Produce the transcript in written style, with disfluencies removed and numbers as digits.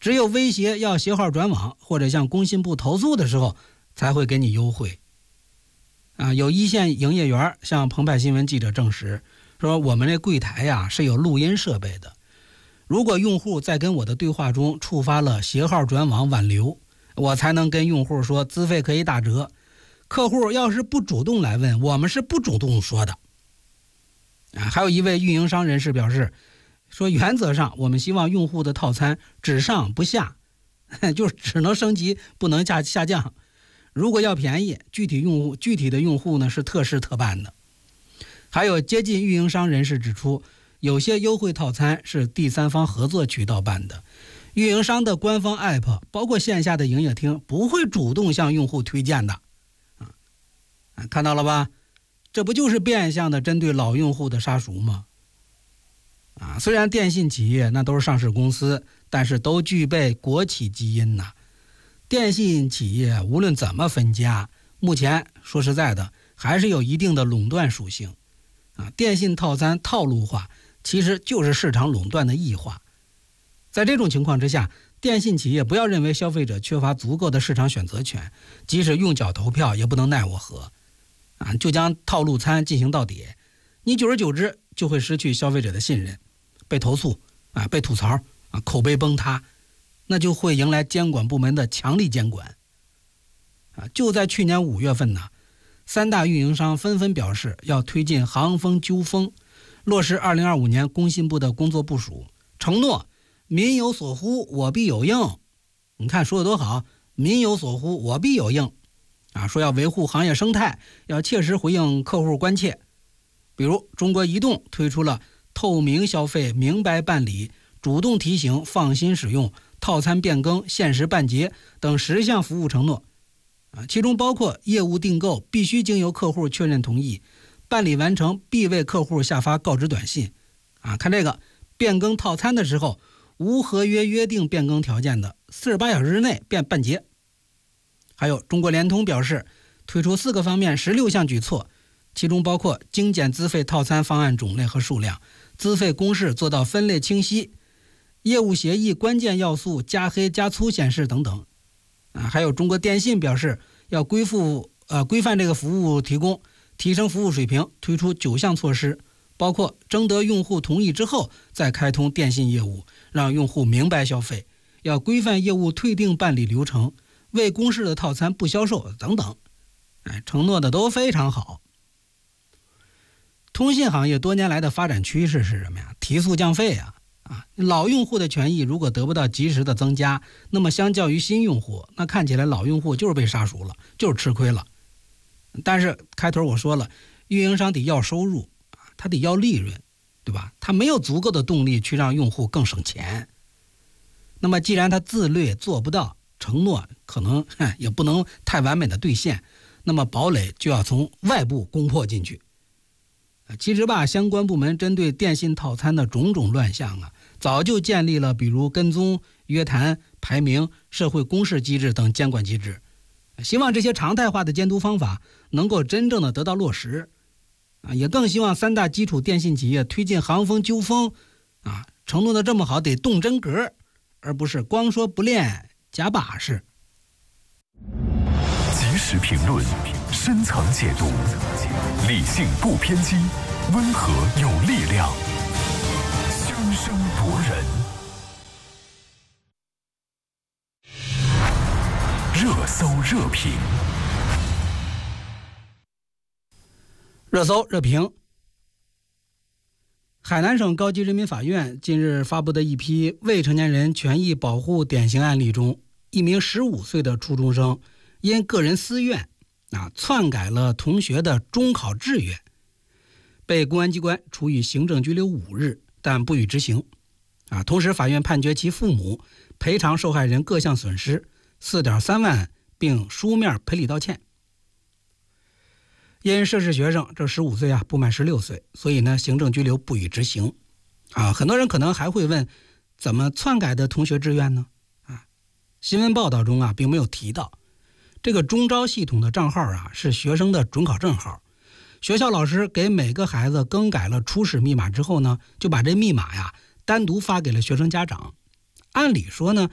只有威胁要携号转网或者向工信部投诉的时候才会给你优惠。有一线营业员向澎湃新闻记者证实说，我们这柜台呀是有录音设备的，如果用户在跟我的对话中触发了携号转网挽留，我才能跟用户说资费可以打折。客户要是不主动来问，我们是不主动说的。还有一位运营商人士表示说，原则上我们希望用户的套餐只上不下，就只能升级不能下降。如果要便宜，具体的用户呢是特事特办的。还有接近运营商人士指出，有些优惠套餐是第三方合作渠道办的，运营商的官方 app 包括线下的营业厅不会主动向用户推荐的。看到了吧，这不就是变相的针对老用户的杀熟吗？虽然电信企业那都是上市公司，但是都具备国企基因呐。电信企业无论怎么分家，目前说实在的还是有一定的垄断属性。电信套餐套路化其实就是市场垄断的异化。在这种情况之下，电信企业不要认为消费者缺乏足够的市场选择权，即使用脚投票也不能奈我何。就将套路餐进行到底，你久而久之就会失去消费者的信任，被投诉被吐槽口碑崩塌，那就会迎来监管部门的强力监管。就在去年5月份呢，三大运营商纷纷表示要推进航风纠风，落实2025年工信部的工作部署，承诺民有所呼我必有应。你看说的多好，民有所呼我必有应。说要维护行业生态，要切实回应客户关切。比如中国移动推出了透明消费、明白办理、主动提醒、放心使用、套餐变更、限时办结等10项服务承诺。其中包括业务订购必须经由客户确认同意，办理完成必为客户下发告知短信。看这个，变更套餐的时候，无合约约定变更条件的48小时之内办结。还有中国联通表示，推出4个方面16项举措，其中包括精简资费套餐方案种类和数量，资费公式做到分类清晰，业务协议关键要素加黑加粗显示等等。还有中国电信表示要规范这个服务提供，提升服务水平，推出9项措施，包括征得用户同意之后再开通电信业务，让用户明白消费，要规范业务退订办理流程，为公示的套餐不销售等等。承诺的都非常好。通信行业多年来的发展趋势是什么呀？提速降费老用户的权益如果得不到及时的增加，那么相较于新用户，那看起来老用户就是被杀熟了，就是吃亏了。但是开头我说了，运营商得要收入，他得要利润，对吧？他没有足够的动力去让用户更省钱。那么既然他自律做不到，承诺可能也不能太完美的兑现，那么堡垒就要从外部攻破进去。其实吧，相关部门针对电信套餐的种种乱象早就建立了比如跟踪、约谈、排名、社会公示机制等监管机制。希望这些常态化的监督方法能够真正的得到落实。也更希望3大基础电信企业推进航风纠风承诺的这么好，得动真格，而不是光说不练假把式。 及时评论，深层解读，理性不偏激，温和有力量，熵声夺人。热搜热评， 热搜热评。海南省高级人民法院近日发布的一批未成年人权益保护典型案例中，一名15岁的初中生因个人私怨篡改了同学的中考志愿，被公安机关处以行政拘留5日，但不予执行。同时法院判决其父母赔偿受害人各项损失4.3万，并书面赔礼道歉。因涉事学生这15岁不满16岁，所以呢行政拘留不予执行。很多人可能还会问，怎么篡改的同学志愿呢？新闻报道中并没有提到，这个中招系统的账号是学生的准考证号，学校老师给每个孩子更改了初始密码之后呢，就把这密码单独发给了学生家长。按理说呢，